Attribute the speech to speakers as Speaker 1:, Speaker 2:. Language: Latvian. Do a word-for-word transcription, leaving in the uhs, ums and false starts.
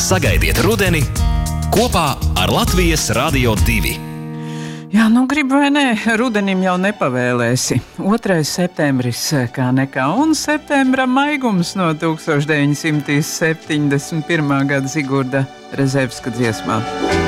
Speaker 1: sagaidiet rudeni kopā ar Latvijas Radio divi.
Speaker 2: Jā, nu gribu vai nē, rudenim jau nepavēlēsi. otrais septembris kā nekā, un septembra maigums no tūkstoš deviņsimt septiņdesmit pirmā gada Zigurda Rezevska dziesmā.